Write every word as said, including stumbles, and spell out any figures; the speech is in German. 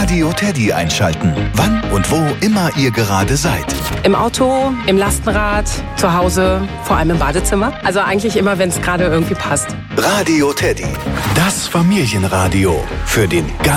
Radio Teddy einschalten. Wann und wo immer ihr gerade seid. Im Auto, im Lastenrad, zu Hause, vor allem im Badezimmer. Also eigentlich immer, wenn es gerade irgendwie passt. Radio Teddy, das Familienradio für den ganzen